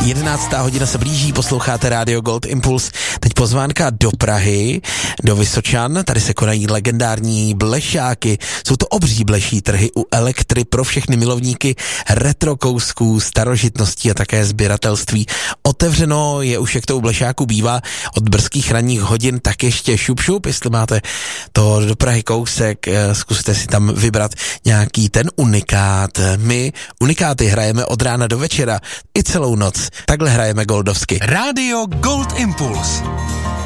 11. hodina se blíží, posloucháte Radio Gold Impuls. Teď pozvánka do Prahy, do Vysočan, tady se konají legendární blešáky. Jsou to obří bleší trhy u Elektry pro všechny milovníky retro kousků, starožitností a také sběratelství. Otevřeno je už, jak to u blešáku bývá, od brzkých ranních hodin, tak ještě šup, jestli máte to do Prahy kousek, zkuste si tam vybrat nějaký ten unikát. My unikáty hrajeme od rána do večera i celou noc. Takhle hrajeme goldovsky. Radio Gold Impuls.